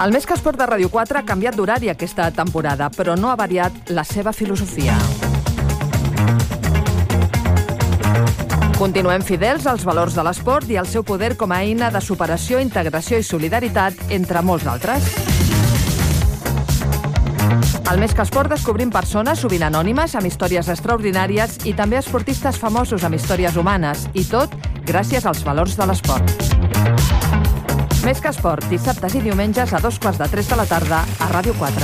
El Més que Esport de Ràdio 4 ha canviat d'horari aquesta temporada, però no ha variat la seva filosofia. Continuem fidels als valors de l'esport i al seu poder com a eina de superació, integració i solidaritat, entre molts altres. Al Més que Esport descobrim persones, sovint anònimes, amb històries extraordinàries i també esportistes famosos amb històries humanes, i tot gràcies als valors de l'esport. Més que Esport, dissabtes i diumenges a 2:15 de la tarda a Ràdio 4.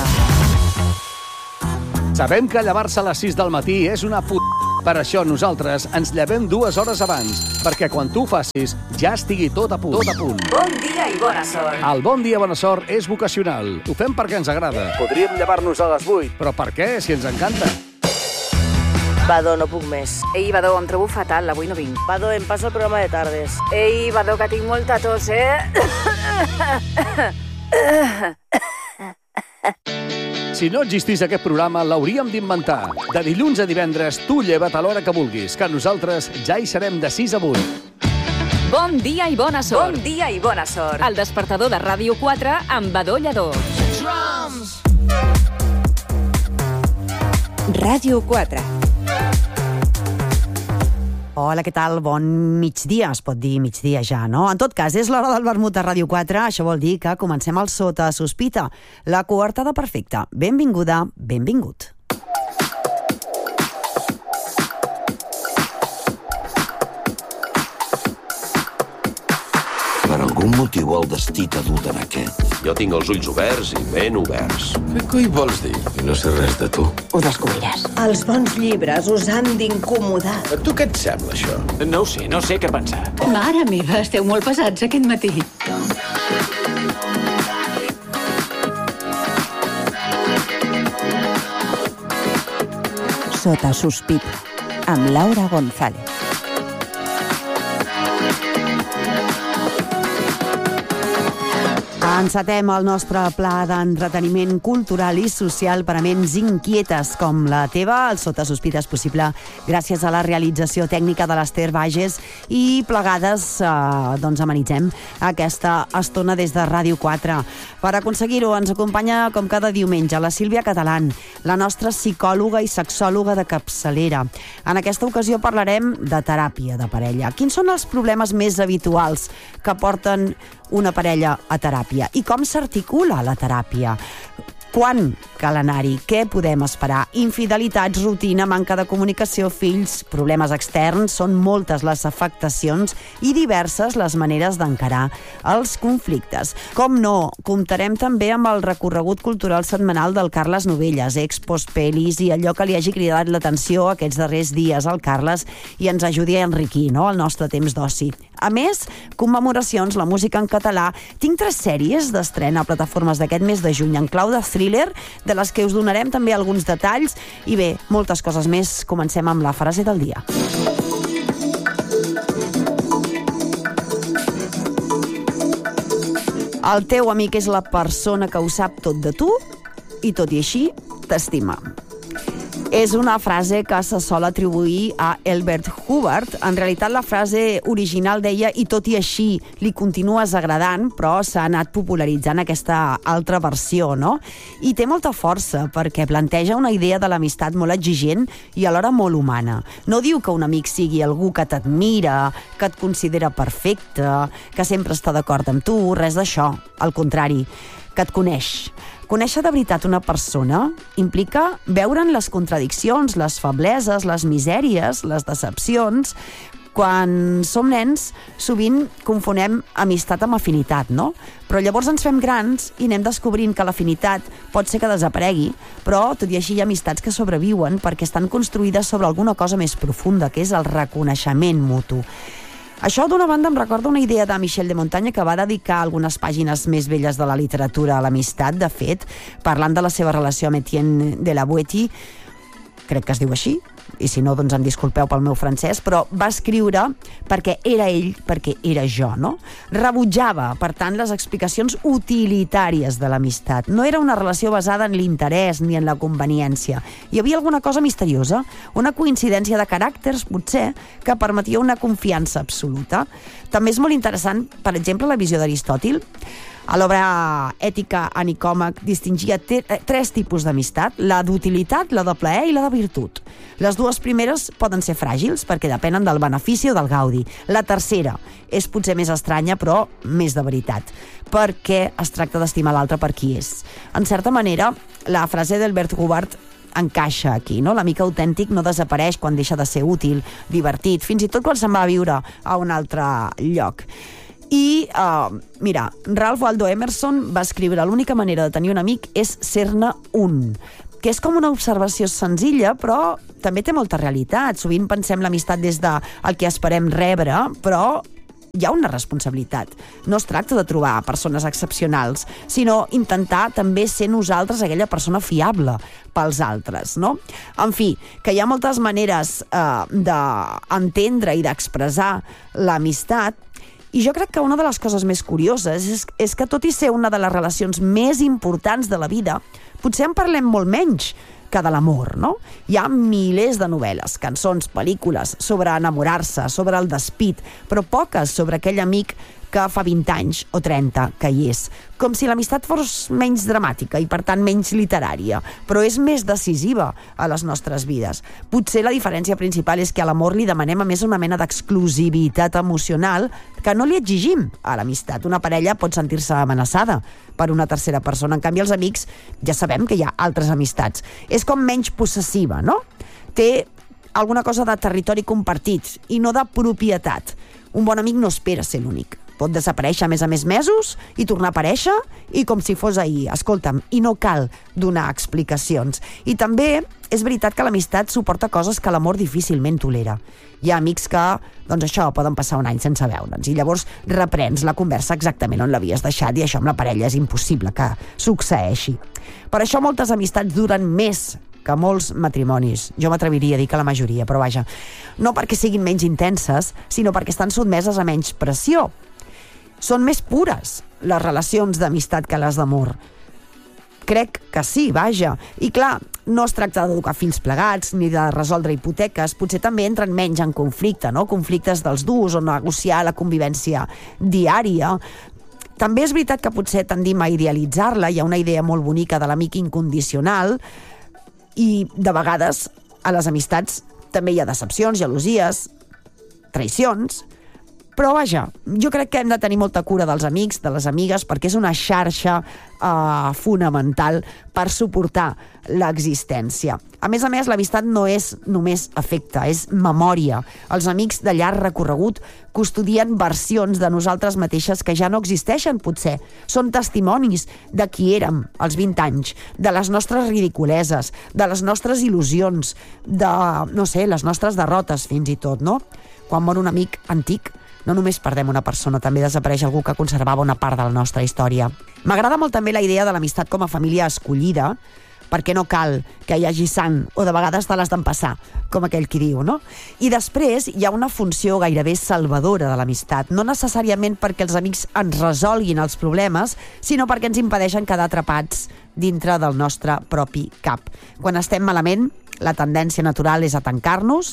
Sabem que llevar-se a les 6 del matí és una Per això nosaltres ens llevem 2 hores abans, perquè quan tu ho facis ja estigui tot a punt. Bon dia i bona sort. El bon dia i bona sort és vocacional. Ho fem perquè ens agrada. Podríem llevar-nos a les 8. Però per què, si ens encanta? Badó, no puc més. Ei, Badó, em trobo fatal, avui no vinc. Badó, em passo el programa de tardes. Ei, Badó, que tinc molta tos, Si no existís aquest programa, l'hauríem d'inventar. De dilluns a divendres, tu lleva't a l'hora que vulguis, que nosaltres ja hi serem de 6 a 8. Bon dia i bona sort. Bon dia i bona sort. El despertador de Ràdio 4 amb Badó Lledó. Ràdio 4. Hola, què tal? Bon migdia, es pot dir migdia ja, no? En tot cas, és l'hora del vermut a Ràdio 4, això vol dir que comencem el Sota Sospita, la coartada perfecta. Benvinguda, benvingut. Per algun motiu el destí t'ha dut en aquest. Jo tinc els ulls oberts i ben oberts. Què coi vols dir? No sé res de tu. Ho descobriràs. Els bons llibres us han d'incomodar. A tu què et sembla, això? No ho sé què pensar. Mare meva, esteu molt pesats aquest matí. Sota Sospita, amb Laura González. Encetem el nostre pla d'entreteniment cultural i social per a ments inquietes com la teva. El Sota Sospita és possible gràcies a la realització tècnica de l'Ester Bages i plegades amenitzem aquesta estona des de Ràdio 4. Per aconseguir-ho ens acompanya com cada diumenge la Sílvia Catalán, la nostra psicòloga i sexòloga de capçalera. En aquesta ocasió parlarem de teràpia de parella. Quins són els problemes més habituals que porten una parella a teràpia? I com s'articula la teràpia? Quan cal anar-hi? Què podem esperar? Infidelitats, rutina, manca de comunicació, fills, problemes externs, són moltes les afectacions i diverses les maneres d'encarar els conflictes. Com no, comptarem també amb el recorregut cultural setmanal del Carles Novelles, expos, pel·lis i allò que li hagi cridat l'atenció aquests darrers dies al Carles i ens ajudi a enriquir, no?, el nostre temps d'oci. A més, commemoracions, la música en català. Tinc 3 sèries d'estrena a plataformes d'aquest mes de juny en clau de thriller, de les que us donarem també alguns detalls. I bé, moltes coses més. Comencem amb la frase del dia. El teu amic és la persona que ho sap tot de tu i tot i així t'estima. És una frase que se sol atribuir a Elbert Hubbard. En realitat la frase original deia "i tot i així li continues agradant", però s'ha anat popularitzant aquesta altra versió, no? I té molta força perquè planteja una idea de l'amistat molt exigent i alhora molt humana. No diu que un amic sigui algú que t'admira, que et considera perfecte, que sempre està d'acord amb tu, res d'això. Al contrari, que et coneix. Conèixer de veritat una persona implica veure'n les contradiccions, les febleses, les misèries, les decepcions. Quan som nens, sovint confonem amistat amb afinitat, no? Però llavors ens fem grans i anem descobrint que l'afinitat pot ser que desaparegui, però tot i així hi ha amistats que sobreviuen perquè estan construïdes sobre alguna cosa més profunda, que és el reconeixement mutu. Això, d'una banda, em recorda una idea de Michel de Montaigne, que va dedicar algunes pàgines més velles de la literatura a l'amistat. De fet, parlant de la seva relació amb Etienne de la Boétie, crec que es diu així, i si no, doncs em disculpeu pel meu francès, però va escriure perquè era ell, perquè era jo, no? Rebutjava, per tant, les explicacions utilitàries de l'amistat. No era una relació basada en l'interès ni en la conveniència. Hi havia alguna cosa misteriosa, una coincidència de caràcters, potser, que permetia una confiança absoluta. També és molt interessant, per exemple, la visió d'Aristòtil. A l'obra Ètica a Nicòmac distingia 3 tipus d'amistat, la d'utilitat, la de plaer i la de virtut. Les 2 primeres poden ser fràgils perquè depenen del benefici o del gaudi. La tercera és potser més estranya, però més de veritat, perquè es tracta d'estimar l'altre per qui és. En certa manera, la frase d'Elbert Hubbard encaixa aquí, no? L'amic autèntic no desapareix quan deixa de ser útil, divertit, fins i tot quan se'n va a viure a un altre lloc. I, mira, Ralph Waldo Emerson va escriure: l'única manera de tenir un amic és ser-ne un, que és com una observació senzilla, però també té molta realitat. Sovint pensem l'amistat des del que esperem rebre, però hi ha una responsabilitat. No es tracta de trobar persones excepcionals, sinó intentar també ser nosaltres aquella persona fiable pels altres, no? En fi, que hi ha moltes maneres d'entendre i d'expressar l'amistat, i jo crec que una de les coses més curioses és que, tot i ser una de les relacions més importants de la vida, potser en parlem molt menys que de l'amor, no? Hi ha milers de novel·les, cançons, pel·lícules sobre enamorar-se, sobre el despit, però poques sobre aquell amic que fa 20 anys o 30 que hi és. Com si l'amistat fos menys dramàtica i, per tant, menys literària, però és més decisiva a les nostres vides. Potser la diferència principal és que a l'amor li demanem a més una mena d'exclusivitat emocional que no li exigim a l'amistat. Una parella pot sentir-se amenaçada per una tercera persona. En canvi, els amics ja sabem que hi ha altres amistats. És com menys possessiva, no? Té alguna cosa de territori compartit i no de propietat. Un bon amic no espera ser l'únic. Pot desaparèixer a més mesos i tornar a aparèixer i com si fos ahir. Escolta'm, i no cal donar explicacions. I també és veritat que l'amistat suporta coses que l'amor difícilment tolera. Hi ha amics que, doncs això, poden passar un any sense veure'ns i llavors reprens la conversa exactament on l'havies deixat, i això amb la parella és impossible que succeeixi. Per això moltes amistats duren més que molts matrimonis. Jo m'atreviria a dir que la majoria, però vaja. No perquè siguin menys intenses, sinó perquè estan sotmeses a menys pressió. Són més pures les relacions d'amistat que les d'amor. Crec que sí, vaja. I clar, no es tracta d'educar fills plegats ni de resoldre hipoteques, potser també entren menys en conflicte, no? Conflictes dels durs o negociar la convivència diària. També és veritat que potser tendim a idealitzar-la, hi ha una idea molt bonica de l'amic incondicional, i de vegades a les amistats també hi ha decepcions, gelosies, traïcions. Però vaja, jo crec que hem de tenir molta cura dels amics, de les amigues, perquè és una xarxa fonamental per suportar l'existència. A més, l'amistat no és només afecte, és memòria. Els amics de llarg recorregut custodien versions de nosaltres mateixes que ja no existeixen, potser. Són testimonis de qui érem als 20 anys, de les nostres ridiculeses, de les nostres il·lusions, de, no sé, les nostres derrotes, fins i tot, no? Quan mor un amic antic, no només perdem una persona, també desapareix algú que conservava una part de la nostra història. M'agrada molt també la idea de l'amistat com a família escollida, perquè no cal que hi hagi sang, o de vegades te l'has d'empassar, com aquell qui diu, no? I després hi ha una funció gairebé salvadora de l'amistat, no necessàriament perquè els amics ens resolguin els problemes, sinó perquè ens impedeixen quedar atrapats dintre del nostre propi cap. Quan estem malament, la tendència natural és a tancar-nos.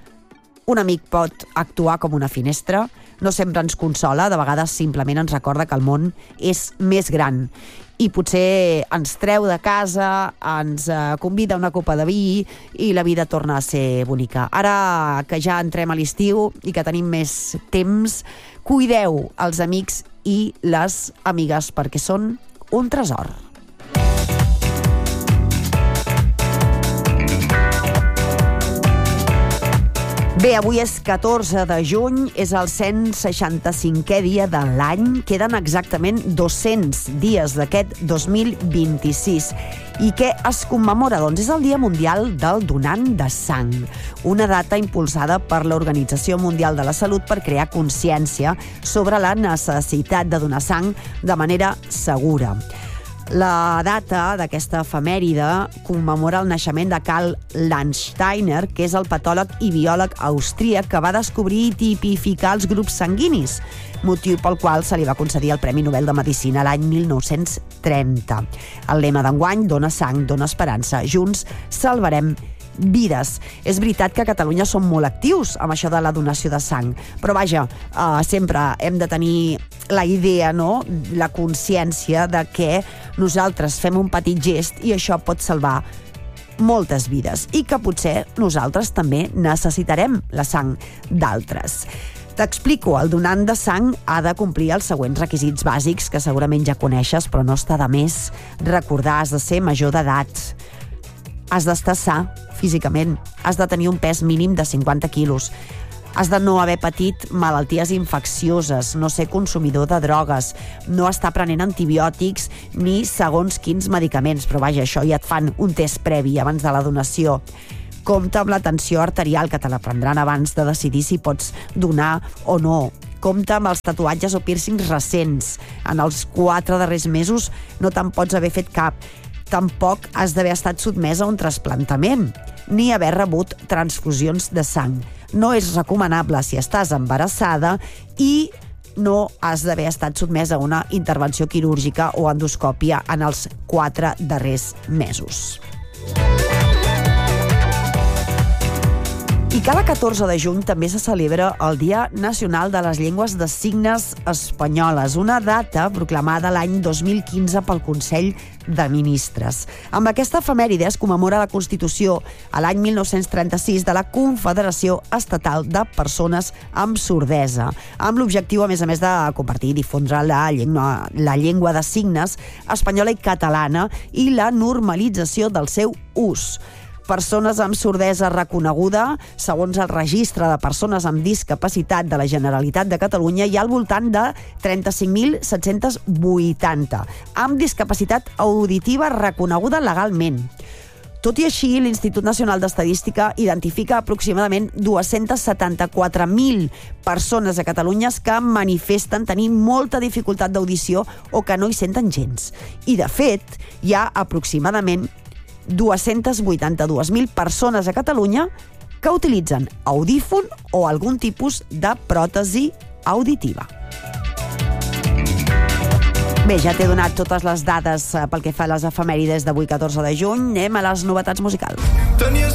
Un amic pot actuar com una finestra, no sempre ens consola, de vegades simplement ens recorda que el món és més gran i potser ens treu de casa, ens convida a una copa de vi i la vida torna a ser bonica. Ara que ja entrem a l'estiu i que tenim més temps, cuideu els amics i les amigues perquè són un tresor. Bé, avui és 14 de juny, és el 165è dia de l'any, queden exactament 200 dies d'aquest 2026. I què es commemora? Doncs és el Dia Mundial del Donant de Sang, una data impulsada per l'Organització Mundial de la Salut per crear consciència sobre la necessitat de donar sang de manera segura. La data d'aquesta efemèride commemora el naixement de Karl Landsteiner, que és el patòleg i biòleg austríac que va descobrir i tipificar els grups sanguinis, motiu pel qual se li va concedir el Premi Nobel de Medicina l'any 1930. El lema d'enguany: dona sang, dona esperança, junts salvarem vides. És veritat que a Catalunya som molt actius amb això de la donació de sang, però vaja, sempre hem de tenir la idea, no?, la consciència de que nosaltres fem un petit gest i això pot salvar moltes vides i que potser nosaltres també necessitarem la sang d'altres. T'explico, el donant de sang ha de complir els següents requisits bàsics que segurament ja coneixes, però no està de més recordar. Has de ser major d'edat, has d'estar sa físicament, has de tenir un pes mínim de 50 quilos, has de no haver patit malalties infeccioses, no ser consumidor de drogues, no estar prenent antibiòtics ni segons quins medicaments, però vaja, això ja et fan un test previ abans de la donació. Compte amb la tensió arterial, que te la prendran abans de decidir si pots donar o no. Compte amb els tatuatges o pírcings recents. En els 4 darrers mesos no te'n pots haver fet cap. Tampoc has d'haver estat sotmès a un trasplantament, ni haver rebut transfusions de sang. No és recomanable si estàs embarassada i no has d'haver estat sotmès a una intervenció quirúrgica o endoscòpia en els 4 darrers mesos. I cada 14 de juny també se celebra el Dia Nacional de les Llengües de Signes Espanyoles, una data proclamada l'any 2015 pel Consell de Ministres. Amb aquesta efemèride es commemora la Constitució a l'any 1936 de la Confederació Estatal de Persones amb Sordesa, amb l'objectiu, a més, de compartir i difondre la llengua de signes espanyola i catalana i la normalització del seu ús. Persones amb sordesa reconeguda, segons el Registre de Persones amb Discapacitat de la Generalitat de Catalunya, hi ha al voltant de 35.780, amb discapacitat auditiva reconeguda legalment. Tot i així, l'Institut Nacional d'Estadística identifica aproximadament 274.000 persones a Catalunya que manifesten tenir molta dificultat d'audició o que no hi senten gens. I, de fet, hi ha aproximadament 282.000 persones a Catalunya que utilitzen audífon o algun tipus de pròtesi auditiva. Bé, ja t'he donat totes les dades pel que fa a les efemèrides d'avui, 14 de juny. Anem a les novetats musicals.